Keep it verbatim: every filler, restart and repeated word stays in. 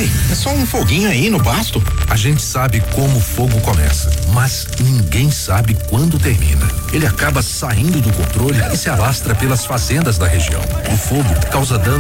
Pai, é só um foguinho aí no pasto. A gente sabe como o fogo começa, mas ninguém sabe quando termina. Ele acaba saindo do controle e se alastra pelas fazendas da região. O fogo causa dano